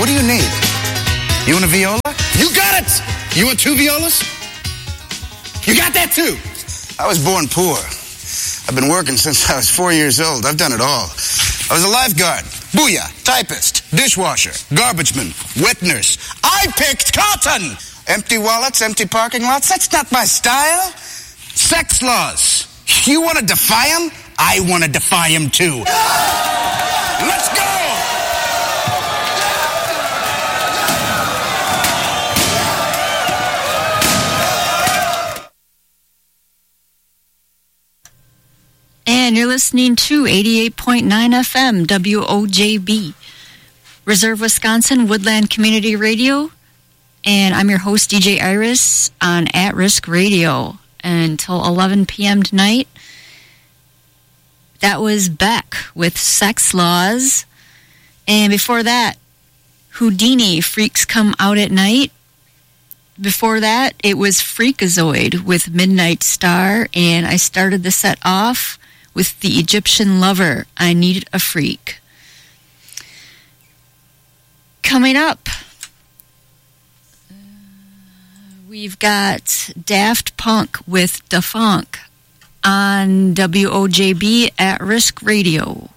What do you need? You want a viola? You got it! You want 2 violas? You got that too! I was born poor. I've been working since I was 4 years old. I've done it all. I was a lifeguard, booyah, typist, dishwasher, garbage man, wet nurse. I picked cotton! Empty wallets, empty parking lots, that's not my style. Sex laws. You want to defy them? I want to defy them too. Let's go! And you're listening to 88.9 FM WOJB, Reserve, Wisconsin, Woodland Community Radio. And I'm your host, DJ Iris, on At Risk Radio until 11 p.m. tonight. That was Beck with Sex Laws. And before that, Houdini, Freaks Come Out at Night. Before that, it was Freakazoid with Midnight Star. And I started the set off with the Egyptian Lover, I Need a Freak. Coming up, we've got Daft Punk with Da Funk on WOJB At Risk Radio.